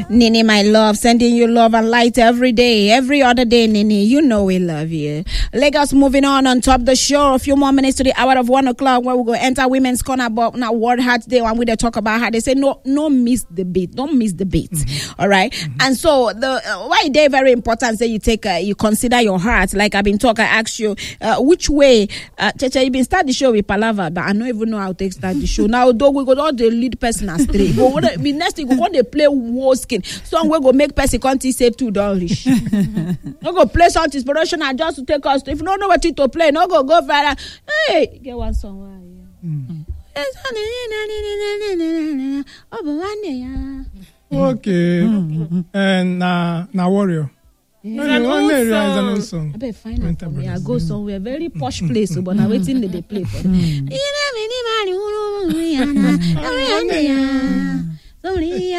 Nini, my love, sending you love and light every day, every other day, Nini. You know we love you. Lagos moving on top the show. A few more minutes to the hour of 1 o'clock where we go enter Women's Corner about now World Heart Day, and we they talk about how they say no miss the beat. Don't miss the beat. Mm-hmm. All right. Mm-hmm. And so the why they very important say you take you consider your heart. Like I've been talking, I asked you which way Cheche, you been start the show with Palava, but I don't even know how to start the show. Now though we got all the lead person astray. But what the next thing we want to play war skin. Song we go make person country say $2. No go play something inspirational just to take us. If you don't know what to play, no go further. Hey, get one song. Okay. And now Warrior. I better find out for me. I go somewhere very posh place, but I'm waiting they play for them. Don't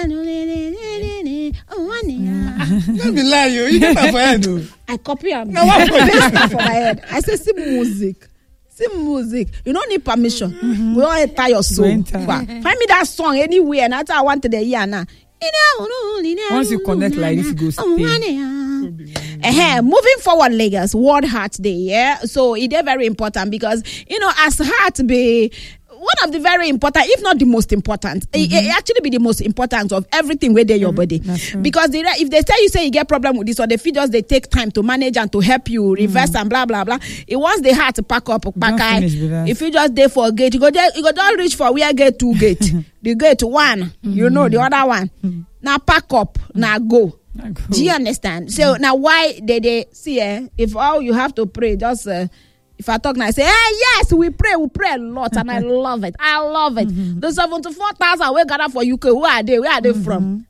be lying, you get that for head. I copy and paste for my head. I say sing music. You don't need permission. We don't enter your soul. Find me that song anywhere, and that's how I wanted to hear now. Once you connect like this, you go stay. Moving forward, Lagos, World Heart Day, yeah. So it is very important because as heart be one of the very important, if not the most important, it actually be the most important of everything within your body. Because if they tell you say you get problem with this, or they feel just they take time to manage and to help you reverse and blah blah blah. It wants the heart to pack up. If you just there for a gate, you go don't reach for where gate 2 gate. The gate 1, the other one. Now pack up, now go. Do you understand? So now why they see if all you have to pray just if I talk now, I say, hey, yes, we pray a lot, and I love it. The 74,000 we gather for UK, where are they? Where are they from?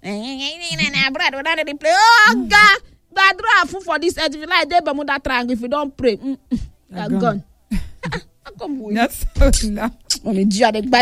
Oh, God, that draft for this. If you like, they Bermuda Triangle. If you don't pray, they're gone. That's so enough. Only prayer is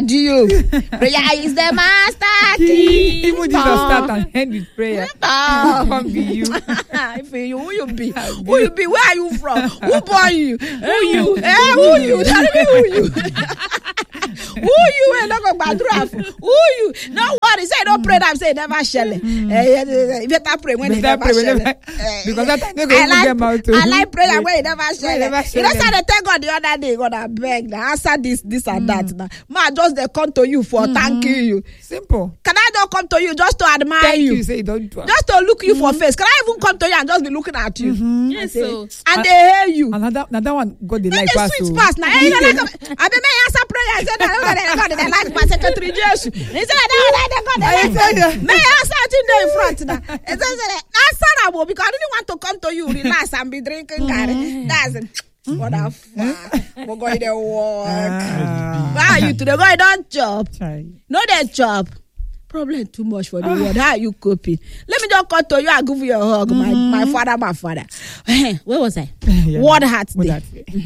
the master key. Even Jesus start and end with prayer. Can't be you. If you, who you be? Who you be? Where are you from? Who born you? Who you? Who you? Tell me who you. Who you? Who you? No worry. Say don't pray. That say never shall. If you pray when they never shall. Because that time they go get out. I like prayer when they never shall. You know, so they thank God the other day. God, I beg. Answer this and that. Man, just they come to you for thanking you. Simple. Can I not come to you just to admire Thank you? Say don't just to look you for face. Can I even come to you and just be looking at you? Yes, so. And they hear you. Another one got the light pass. Sweet pass. Now, I be may answer prayer. I said that they like my secretary Jesus. He said that may answer it in front now. It says answerable because I didn't want to come to you, relax and be drinking. That's it. What the fuck? We're going to work. Why are you today? Going don't job. No, that job. Problem too much for the world. How are you coping? Let me just come to you and give you a hug. My father. Where was I? World Heart Day.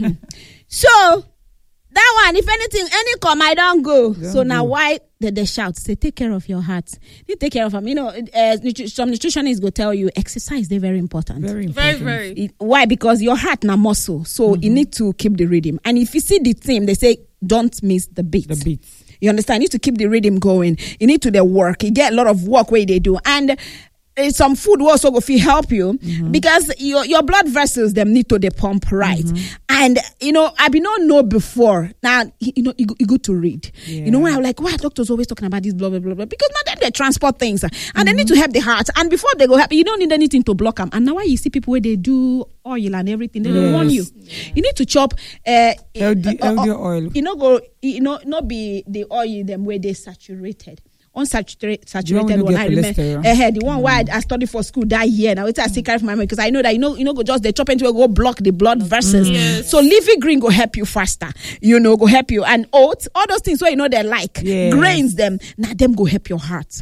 So that one, if anything, any come, I don't go. So now why they shout? Say, take care of your heart. You take care of them. Some nutritionists go tell you exercise. They're very important. Very. Why? Because your heart na muscle, so you need to keep the rhythm. And if you see the theme, they say don't miss the beat. You understand? You need to keep the rhythm going. You need to work. You get a lot of work where they do. And some food will also go help you because your blood vessels them need to pump right. And I be not know before now. You good to read. When I'm like, why doctors always talking about this blah blah blah blah? Because now they transport things and they need to help the heart. And before they go help, you don't need anything to block them. And now why you see people where they do oil and everything, they don't want you. You need to chop healthy oil. Not be the oil them where they saturated. Unsaturated one. I remember the one why I studied for school that year. Now it's a secret for my memory because I know that go just the chop into go block the blood vessels. So leafy green go help you faster. Go help you, and oats, all those things where they like grains them. Now them go help your heart.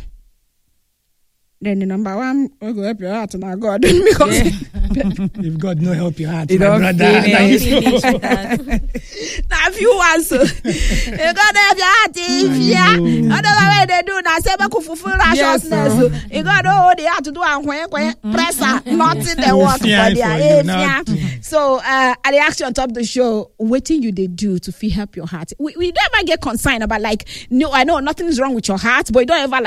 Then the number one will go help your heart now God because if God no help your heart, my brother. Now if you want so you God help your heart otherwise way they do now say make you fulfill righteousness. You God hold the heart to do and pressure nothing they work for their So at the action on top of the show, waiting you they do to help your heart. We never get concerned about no, I know nothing is wrong with your heart, but you don't ever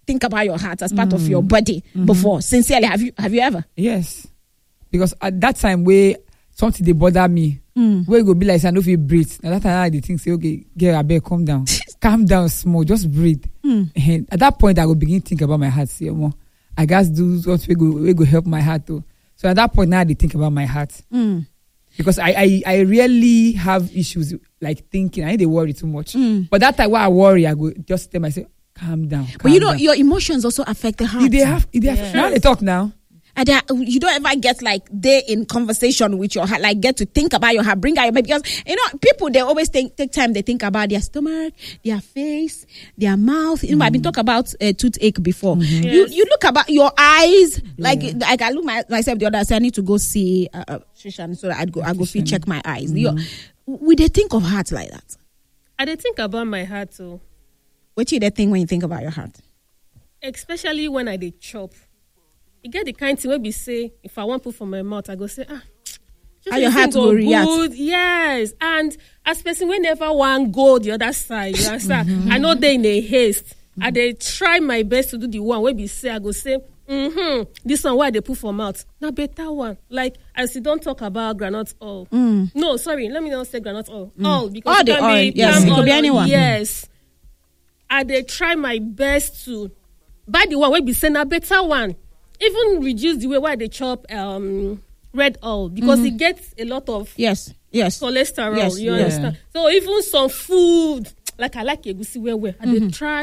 think about your heart as part of your body before? Sincerely, have you ever? Yes. Because at that time where something they bother me, where it go be like I don't feel breathe. Now that time I dey think say, okay, girl, I better calm down. Calm down small, just breathe. And at that point I will begin think about my heart. Say, I guess do what we go help my heart too. So at that point now I think about my heart. Because I really have issues like thinking. I need to worry too much. But that time when I worry, I go just tell myself, calm down. But your emotions also affect the heart. Now they talk now. And you don't ever get like they in conversation with your heart, like get to think about your heart, bring out your baby. Because people, they always take time, they think about their stomach, their face, their mouth. I've been talking about toothache before. You look about your eyes, like I look myself the other side. I need to go see Shishan, so that I go check my eyes. Would they think of heart like that? I did think about my heart too. What do you think when you think about your heart? Especially when I did chop. You get the kind thing where we say, if I want put for my mouth, I go say, how your heart go react? Yes. And as person whenever one go the other side, you understand? I know they in a haste. I they try my best to do the one where we say, I go say, this one why they put for mouth. Now better one. Like as you don't talk about groundnut oil. No, sorry, let me not say groundnut oil. All because all the oil, yes, it could be anyone. Yes. I they try my best to buy the one where we say now better one. Even reduce the way why they chop red oil because it gets a lot of cholesterol. Yes, you understand? So even some food, like I like egusi where I they try,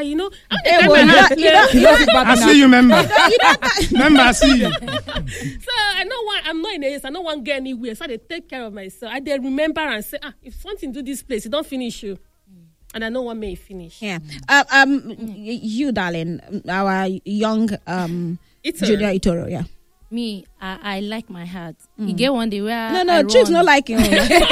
I see you, remember. Remember, I see you. So I'm not in a haste. I don't want to get anywhere. So I they take care of myself. I they remember and say, if something do this place, it don't finish you. And I know what may finish. Yeah. You, darling, our young Junior Itoro, yeah. Me, I like my heart. You get one day where chicks not like you. You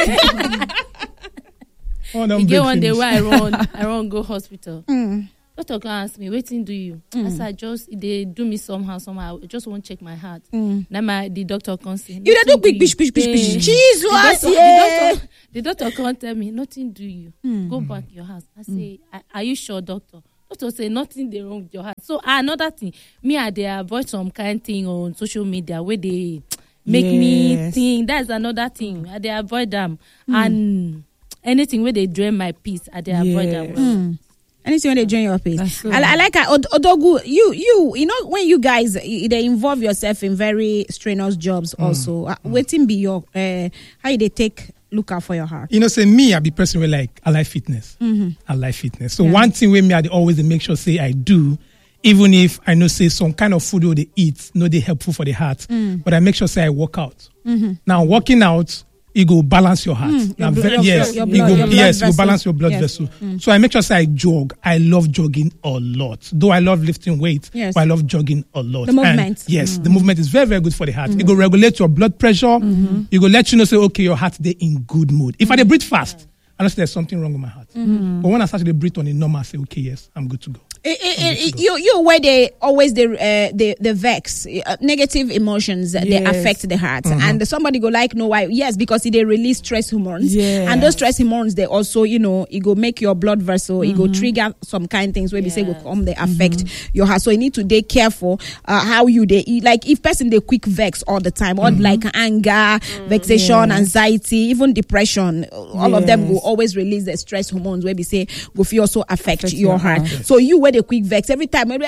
get one day where I run go hospital. Doctor can ask me, waiting do you? I said, they do me somehow. I just want to check my heart. Then the doctor can say, you don't do quick, bish. Jesus, the doctor can't tell me, nothing do you. Go back your house. I say, are you sure, doctor? Doctor say nothing they wrong with your heart. So another thing, they avoid some kind thing on social media where they make me think. That's another thing. They avoid them. And anything where they drain my peace, they avoid them. Anything when they join your page. I like Odogu, you know when you guys they involve yourself in very strenuous jobs also. Waiting be your how they take look out for your heart. Say me, I be person with like I like fitness. I like fitness. So one thing with me I always make sure say I do, even if I know say some kind of food or they eat, no they helpful for the heart. But I make sure say I work out. Now working out, it go balance your heart. You go balance your blood vessel. So I make sure say I jog. I love jogging a lot. Though I love lifting weight, but I love jogging a lot. The movement. The movement is very, very good for the heart. It go regulate your blood pressure. It go let you know say, okay, your heart they in good mood. If I breathe fast, I know there's something wrong with my heart. But when I start to breathe on a normal, I say, okay, yes, I'm good to go. You where they always the vex negative emotions they affect the heart and somebody go like no why because they release stress hormones and those stress hormones they also it go make your blood vessel it go trigger some kind things where we say go come they affect your heart so you need to be careful how you they like if person they quick vex all the time or like anger vexation anxiety even depression all of them will always release the stress hormones where we say go feel also affect your heart so you where the quick vex every time. You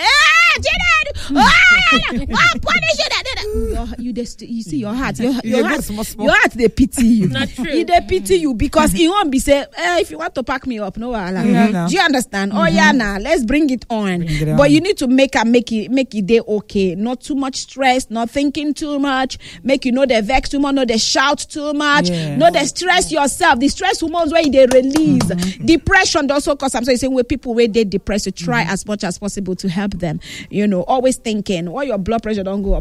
see your heart. Your heart they pity you. Not true. They pity you because it won't be say if you want to pack me up, no. Do you understand? Let's bring it on. But you need to make it day okay. Not too much stress, not thinking too much. Make you know they vex too much, no they shout too much, no they stress yourself. The stress hormones where they release. Depression also cause I'm saying where people where they depressed to try as much as possible to help them. Always thinking, why your blood pressure don't go up like this.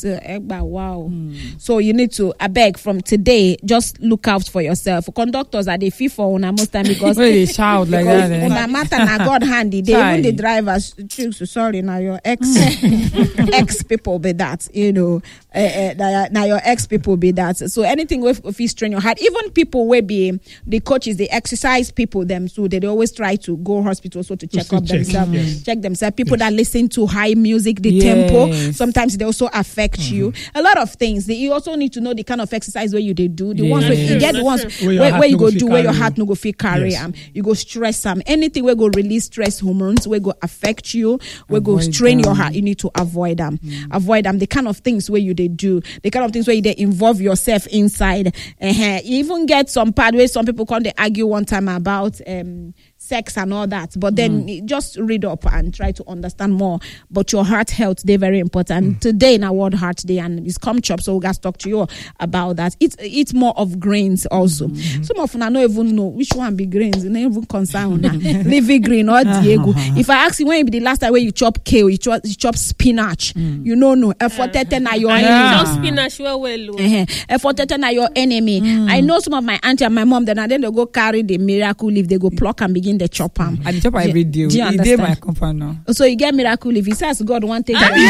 Wow. So you need to, I beg, from today, just look out for yourself. Conductors are the FIFA on most time because they shout like that. No matter na God handy, they even the drivers. Sorry, now your ex people be that, now your ex people be that. So anything if you strain your heart, even people will be the coaches, the exercise people them, so they always try to go hospital so to check up themselves, check themselves. People that listen to high music, the tempo, sometimes they also affect you. A lot of things. You also need to know the kind of exercise where you they do. The ones where you get the ones where you go do where your heart no go feel carry you go stress anything where go release stress hormones, where go affect you, where go strain your heart. You need to avoid them. Avoid them. The kind of things where you they do, the kind of things where you they involve yourself inside. You even get some part where some people come they argue one time about sex and all that, but then just read up and try to understand more. But your heart health, they're very important. Today in our World Heart Day, and it's come chop, so we got to talk to you about that. Eat more of grains also. Some of them I don't even know which one be grains, and even concern Livy green or Diego. If I ask you when be the last time when you chop kale, you chop spinach, you know no. Effortete na your enemy. Chop spinach well. Effortete na your enemy. I know some of my auntie and my mom, then they go carry the miracle leaf, they go pluck and begin the chop them. And the chop every day. Do you understand? My compound now. So you get miracle leaf. He says God one thing. Mommy,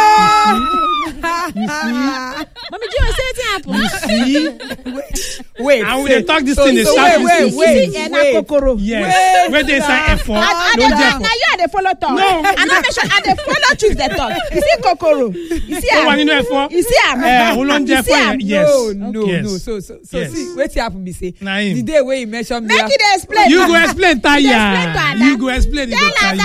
do you say it happen? Wait. And we talk this thing. Wait. Yes. Where they say effort. Now you are the follow talk. No. I'm not sure. And the follow choose the talk. You see Kokoro. You see him. You see him. Yes. No. So see, wait till happen. Be say the day where you mention make it explain. You go explain, Taya. You go explain it. Tell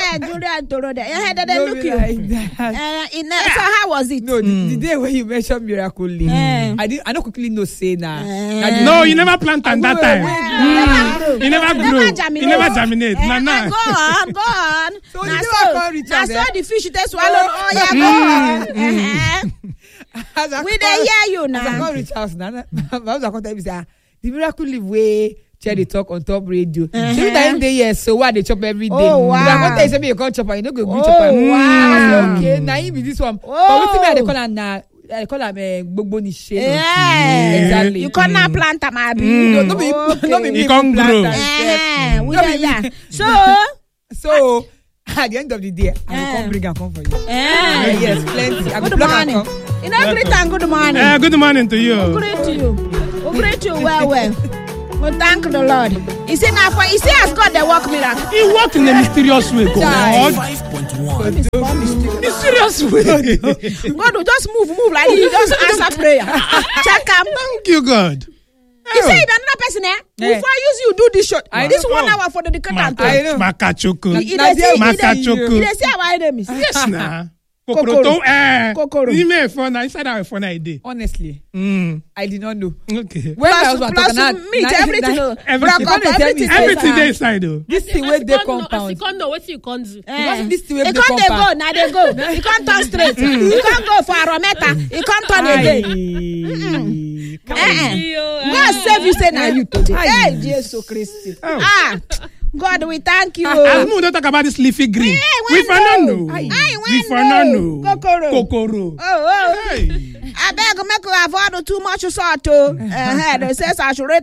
look you. So how was it? No, the day when you mention miracle leaf, I don't quickly know say now. No, you never plant on that time. You never grow. You never germinate. Go on. So you never come reach out. I saw the fish they swallowed. Oh yeah, go on. We dey hear you now. I come reach house now. I was going to say the miracle leaf way. Share the talk on top radio. So that day, yes. So what they chop every day. Oh wow! But when they say you can't chop, you know go chop. Wow! Okay, now you be this one. But what me they call am na? They call am gbogbo ni shade. Exactly. You can't plant am abi. No be you can't grow. We dey there. So at the end of the day, I will come bring and come for you. Yes, plenty. I will good morning. In every time, good morning. Good morning to you. Great to you. Great to you. Well. Well, thank the Lord. He said, now for he has got the work miracle. He worked in a mysterious way, God. 5.1. Mysterious way. God will just move like he just answer prayer. Check him. Thank you, God. He said, another person before I use you do this shot. This 1 hour for the content. I know. Makachoko. He say our enemies. Yes, nah. Kokoro. You may phone inside our phone ID. Honestly, I did not know. Okay. When I was talking everything they inside though. This thing where they compound. You can't know what you can't do. This thing where they compound. Go now they go. You can't turn straight. You can't go for Arometa. You can't turn again. God save you say now you today. Hey, Jesus Christ. God, we thank you. As we don't talk about this leafy green. We for no know. Kokoro. I beg make you avoid too much salt. They say I should